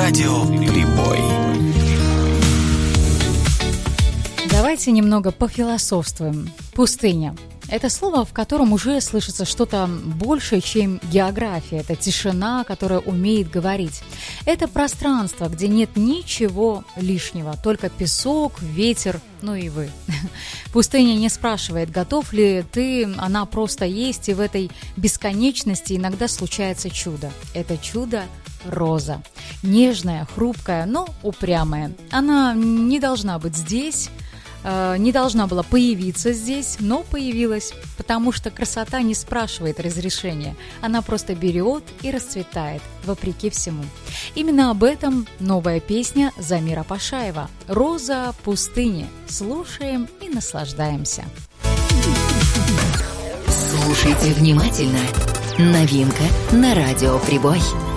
Радио Прибой. Давайте немного пофилософствуем. Пустыня. Это слово, в котором уже слышится что-то большее, чем география. Это тишина, которая умеет говорить. Это пространство, где нет ничего лишнего, только песок, ветер, ну и вы. Пустыня не спрашивает, готов ли ты, она просто есть, и в этой бесконечности иногда случается чудо. Это чудо – роза. Нежная, хрупкая, но упрямая. Она не должна быть здесь, не должна была появиться здесь, но появилась, потому что красота не спрашивает разрешения. Она просто берет и расцветает, вопреки всему. Именно об этом новая песня Замира Пашаева «Роза пустыни». Слушаем и наслаждаемся. Слушайте внимательно. Новинка на радио Прибой.